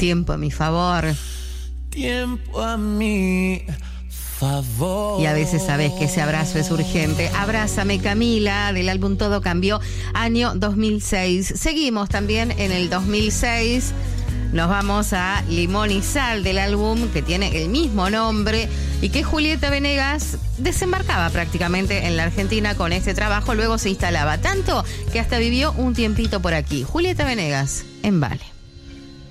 Tiempo a mi favor. Tiempo a mi favor. Y a veces sabes que ese abrazo es urgente. Abrázame, Camila, del álbum Todo Cambió, año 2006. Seguimos también en el 2006. Nos vamos a Limón y Sal, del álbum que tiene el mismo nombre y que Julieta Venegas desembarcaba prácticamente en la Argentina con este trabajo. Luego se instalaba tanto que hasta vivió un tiempito por aquí. Julieta Venegas, en Vale.